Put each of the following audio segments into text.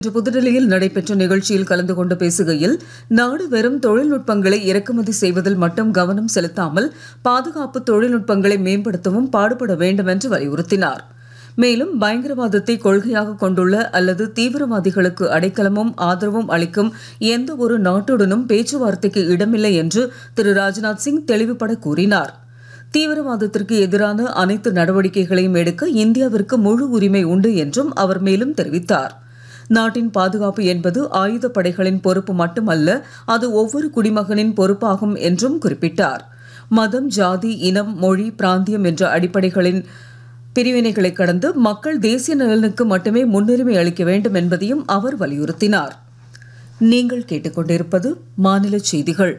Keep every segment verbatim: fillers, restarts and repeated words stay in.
இன்று புதுடெல்லியில் நடைபெற்ற நிகழ்ச்சியில் கலந்து கொண்டு பேசுகையில், நாடு வெறும் தொழில்நுட்பங்களை இறக்குமதி செய்வதில் மட்டும் கவனம் செலுத்தாமல் பாதுகாப்பு தொழில்நுட்பங்களை மேம்படுத்தவும் பாடுபட வேண்டும் என்று வலியுறுத்தினார். மேலும் பயங்கரவாதத்தை கொள்கையாக கொண்டுள்ள அல்லது தீவிரவாதிகளுக்கு அடைக்கலமும் ஆதரவும் அளிக்கும் எந்த ஒரு நாட்டுடனும் பேச்சுவார்த்தைக்கு இடமில்லை என்று திரு ராஜ்நாத் சிங் தெளிவுபட கூறினார். தீவிரவாதத்திற்கு எதிரான அனைத்து நடவடிக்கைகளையும் எடுக்க இந்தியாவிற்கு முழு உரிமை உண்டு என்றும் அவர் மேலும் தெரிவித்தார். நாட்டின் பாதுகாப்பு என்பது ஆயுதப் படைகளின் பொறுப்பு மட்டுமல்ல, அது ஒவ்வொரு குடிமகனின் பொறுப்பாகும் என்றும் குறிப்பிட்டார். மதம், ஜாதி, இனம், மொழி, பிராந்தியம் என்ற அடிப்படைகளின் பிரிவினைகளை கடந்து மக்கள் தேசிய நலனுக்கு மட்டுமே முன்னுரிமை அளிக்க வேண்டும் என்பதையும் அவர் வலியுறுத்தினார். நீங்கள் கேட்டுக்கொண்டிருப்பது மாநில செய்திகள்.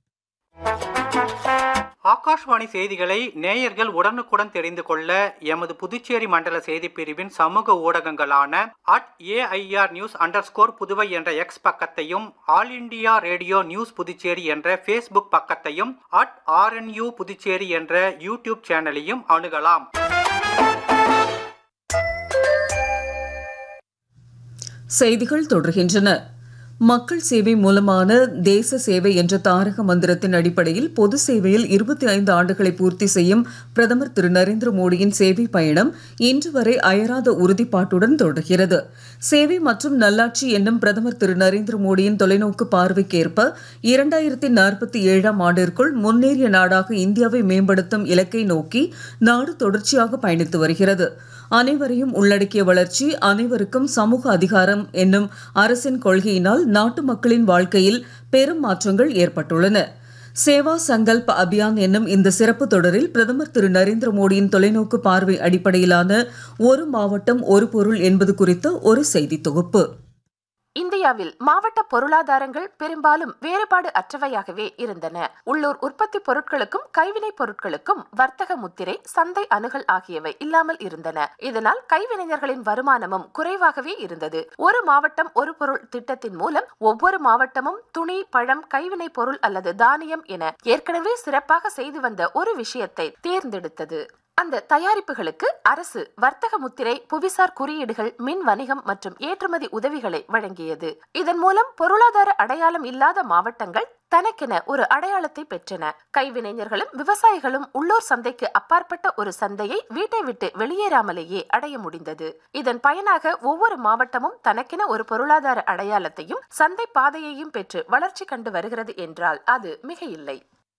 ஆகாஷ்வாணி செய்திகளை நேயர்கள் உடனுக்குடன் தெரிந்து கொள்ள எமது புதுச்சேரி மண்டல செய்திப் பிரிவின் சமூக ஊடகங்களான at AIR news under score Puduvai என்ற எக்ஸ் பக்கத்தையும், all India radio news Puducherry என்ற ஃபேஸ்புக் பக்கத்தையும், அட் ஆர்என்யூ புதுச்சேரி என்ற யூடியூப் சேனலையும் அணுகலாம். செய்திகள் தொடர்கின்றன. மக்கள் சேவை மூலமான தேச சேவை என்ற தாரக மந்திரத்தின் அடிப்படையில் பொது சேவையில் இருபத்தி ஐந்து ஆண்டுகளை பூர்த்தி செய்யும் பிரதமர் திரு நரேந்திர மோடியின் சேவை பயணம் இன்று வரை அயராத உறுதிப்பாட்டுடன் தொடர்கிறது. சேவை மற்றும் நல்லாட்சி என்னும் பிரதமர் திரு நரேந்திர மோடியின் தொலைநோக்கு பார்வைக்கேற்ப இரண்டாயிரத்தி நாற்பத்தி ஏழாம் ஆண்டிற்குள் முன்னேறிய நாடாக இந்தியாவை மேம்படுத்தும் இலக்கை நோக்கி நாடு தொடர்ச்சியாக பயணித்து வருகிறது. அனைவரையும் உள்ளடக்கிய வளர்ச்சி, அனைவருக்கும் சமூக அதிகாரம் என்னும் அரசின் கொள்கையினால் நாட்டு மக்களின் வாழ்க்கையில் பெரும் மாற்றங்கள் ஏற்பட்டுள்ளன. சேவா சங்கல்ப் அபியான் என்னும் இந்த சிறப்பு தொடரில் பிரதமர் திரு நரேந்திர மோடியின் தொலைநோக்கு பார்வை அடிப்படையிலான ஒரு மாவட்டம் ஒரு பொருள் என்பது குறித்த ஒரு செய்தி தொகுப்பு. இந்தியாவில் மாவட்ட பொருளாதாரங்கள் பெரும்பாலும் வேறுபாடு அற்றவையாகவே இருந்தன. உள்ளூர் உற்பத்தி பொருட்களுக்கும் கைவினைப் பொருட்களுக்கும் வர்த்தக முத்திரை, சந்தை அணுகல் ஆகியவை இல்லாமல் இருந்தன. இதனால் கைவினைஞர்களின் வருமானமும் குறைவாகவே இருந்தது. ஒரு மாவட்டம் ஒரு பொருள் திட்டத்தின் மூலம் ஒவ்வொரு மாவட்டமும் துணி, பழம், கைவினைப் பொருள் அல்லது தானியம் என ஏற்கனவே சிறப்பாக செய்து வந்த ஒரு விஷயத்தை தேர்ந்தெடுத்தது. அந்த தயாரிப்புகளுக்கு அரசு வர்த்தக முத்திரை, புவிசார் குறியீடுகள், மின் வணிகம் மற்றும் ஏற்றுமதி உதவிகளை வழங்கியது. இதன் மூலம் பொருளாதார அடையாளம் இல்லாத மாவட்டங்கள் தனக்கென ஒரு அடையாளத்தை பெற்றன. கைவினைஞர்களும் விவசாயிகளும் உள்ளூர் சந்தைக்கு அப்பாற்பட்ட ஒரு சந்தையை வீட்டை விட்டு வெளியேறாமலேயே அடைய முடிந்தது. இதன் பயனாக ஒவ்வொரு மாவட்டமும் தனக்கென ஒரு பொருளாதார அடையாளத்தையும் சந்தை பாதையையும் பெற்று வளர்ச்சி கண்டு வருகிறது என்றால் அது மிக இல்லை.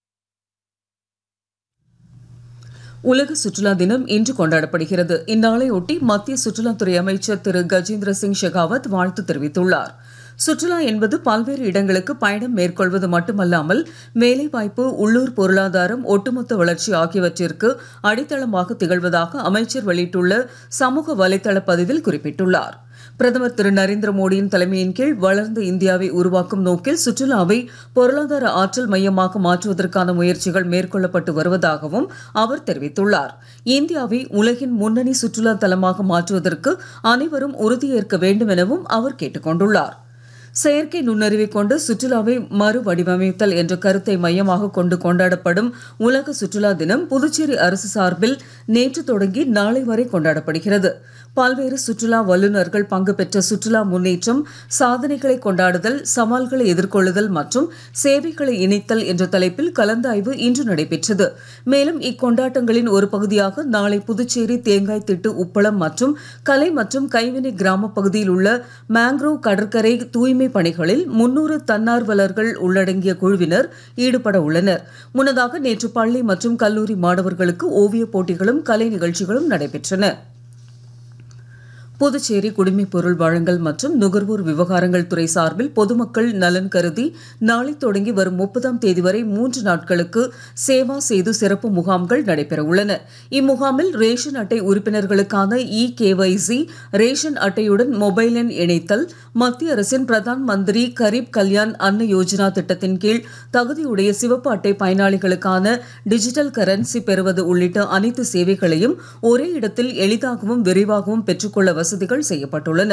உலக சுற்றுலா தினம் இன்று கொண்டாடப்படுகிறது. இந்நாளையொட்டி மத்திய சுற்றுலாத்துறை அமைச்சர் திரு கஜேந்திர சிங் ஷெகாவத் வாழ்த்து தெரிவித்துள்ளார். சுற்றுலா என்பது பல்வேறு இடங்களுக்கு பயணம் மேற்கொள்வது மட்டுமல்லாமல் வேலைவாய்ப்பு, உள்ளூர் பொருளாதாரம், ஒட்டுமொத்த வளர்ச்சி ஆகியவற்றிற்கு அடித்தளமாக திகழ்வதாக அமைச்சர் வெளியிட்டுள்ள சமூக வலைதள பதிவில் குறிப்பிட்டுள்ளார். பிரதமர் திரு நரேந்திர மோடியின் தலைமையின் கீழ் வளர்ந்த இந்தியாவை உருவாக்கும் நோக்கில் சுற்றுலாவை பொருளாதார ஆற்றல் மையமாக மாற்றுவதற்கான முயற்சிகள் மேற்கொள்ளப்பட்டு வருவதாகவும் அவர் தெரிவித்துள்ளார். இந்தியாவை உலகின் முன்னணி சுற்றுலா தலமாக மாற்றுவதற்கு அனைவரும் உறுதியேற்க வேண்டும் எனவும் அவர் கேட்டுக் கொண்டுள்ளார். செயற்கை நுண்ணறிவை கொண்டு சுற்றுலாவை மறு வடிவமைத்தல் என்ற கருத்தை மையமாக கொண்டு கொண்டாடப்படும் உலக சுற்றுலா தினம் புதுச்சேரி அரசு சார்பில் நேற்று தொடங்கி நாளை வரை கொண்டாடப்படுகிறது. பல்வேறு சுற்றுலா வல்லுநர்கள் பங்கு பெற்ற சுற்றுலா முன்னேற்றம், சாதனைகளை கொண்டாடுதல், சவால்களை எதிர்கொள்ளுதல் மற்றும் சேவைகளை இணைத்தல் என்ற தலைப்பில் கலந்தாய்வு இன்று நடைபெற்றது. மேலும் இக்கொண்டாட்டங்களின் ஒரு பகுதியாக நாளை புதுச்சேரி தேங்காய் திட்டு, உப்பளம் மற்றும் கலை மற்றும் கைவினை கிராம பகுதியில் உள்ள மேங்க்ரோவ் கடற்கரை தூய்மை பணிகளில் முன்னூறு தன்னார்வலர்கள் உள்ளடங்கிய குழுவினர் ஈடுபட உள்ளனர். முன்னதாக நேற்று பள்ளி மற்றும் கல்லூரி மாணவர்களுக்கு ஓவியப் போட்டிகளும் கலை நிகழ்ச்சிகளும் நடைபெற்றன. புதுச்சேரி குடிமைப் பொருள் வழங்கல் மற்றும் நுகர்வோர் விவகாரங்கள் துறை சார்பில் பொதுமக்கள் நலன் கருதி நாளை தொடங்கி வரும் முப்பதாம் தேதி வரை மூன்று நாட்களுக்கு சேவா சேது சிறப்பு முகாம்கள் நடைபெற உள்ளன. இம்முகாமில் ரேஷன் அட்டை உறுப்பினர்களுக்கான இ கேஒய்சி, ரேஷன் அட்டையுடன் மொபைல் எண் இணைத்தல், மத்திய அரசின் பிரதான் மந்திரி கரீப் கல்யாண் அன்ன யோஜனா திட்டத்தின் கீழ் தகுதியுடைய சிவப்பு அட்டை பயனாளிகளுக்கான டிஜிட்டல் கரன்சி பெறுவது உள்ளிட்ட அனைத்து சேவைகளையும் ஒரே இடத்தில் எளிதாகவும் விரைவாகவும் பெற்றுக்கொள்ள வசதிகள் செய்யப்பட்டுள்ளன.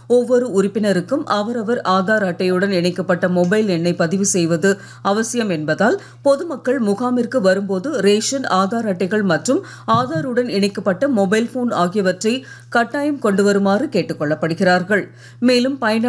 ஒவ்வொரு உறுப்பினருக்கும் அவரவர் ஆதார் அட்டையுடன் இணைக்கப்பட்ட மொபைல் எண்ணை பதிவு செய்வது அவசியம் என்பதால் பொதுமக்கள் முகாமிற்கு வரும்போது ரேஷன், ஆதார் அட்டைகள் மற்றும் ஆதாருடன் இணைக்கப்பட்ட மொபைல் போன் ஆகியவற்றை கட்டாயம் கொண்டு வருமாறு கேட்டுக் கொள்ளப்படுகிறார்கள். மேலும் பயனாளி